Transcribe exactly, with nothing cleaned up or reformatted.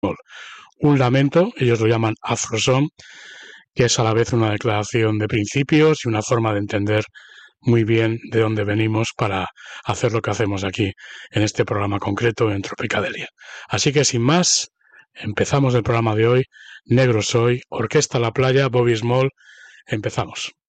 Un lamento, ellos lo llaman Afrosong, que es a la vez una declaración de principios y una forma de entender muy bien de dónde venimos para hacer lo que hacemos aquí en este programa concreto en Tropicadelia. Así que sin más, empezamos el programa de hoy. Negro Soy, Orquesta La Playa, Bobby Small, empezamos.